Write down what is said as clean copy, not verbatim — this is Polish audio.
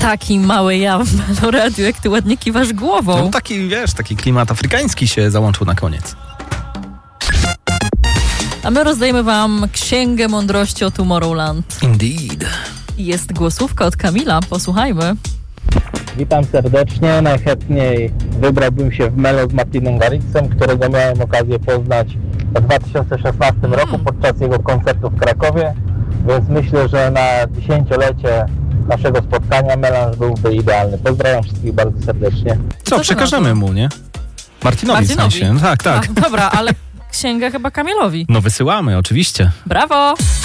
Taki mały ja w Meloradiu, jak ty ładnie kiwasz głową. No taki klimat afrykański się załączył na koniec. A my rozdajemy wam Księgę Mądrości o Tomorrowland. Indeed. Jest głosówka od Kamila, posłuchajmy. Witam serdecznie. Najchętniej wybrałbym się w Melo z Martinem Garrixem, którego miałem okazję poznać w 2016 roku podczas jego koncertu w Krakowie, więc myślę, że na 10-lecie naszego spotkania melanż byłby idealny. Pozdrawiam wszystkich bardzo serdecznie. Co, przekażemy mu, nie? Martinowi w sensie. Tak. A, dobra, ale księga chyba Kamilowi. No wysyłamy, oczywiście. Brawo!